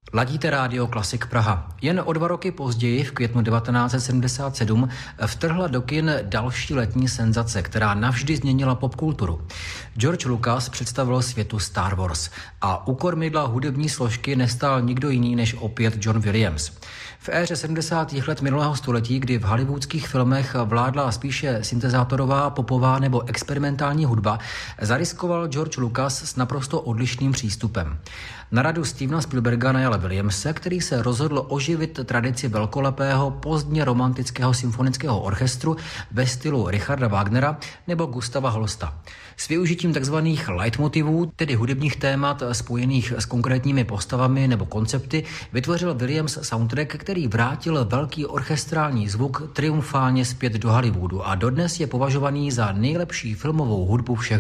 Ladíte rádio Klasik Praha. Jen o 2 roky později, v květnu 1977, vtrhla do kin další letní senzace, která navždy změnila popkulturu. George Lucas představil světu Star Wars a u kormidla hudební složky nestál nikdo jiný než opět John Williams. V éře 70. let minulého století, kdy v hollywoodských filmech vládla spíše syntezátorová, popová nebo experimentální hudba, zariskoval George Lucas s naprosto odlišným přístupem. Na radu Stevena Spielberga najal Williamse, který se rozhodl oživit tradici velkolepého pozdně romantického symfonického orchestru ve stylu Richarda Wagnera nebo Gustava Holsta. S využitím takzvaných leitmotivů, tedy hudebních témat spojených s konkrétními postavami nebo koncepty, vytvořil Williams soundtrack, který vrátil velký orchestrální zvuk triumfálně zpět do Hollywoodu a dodnes je považovaný za nejlepší filmovou hudbu všech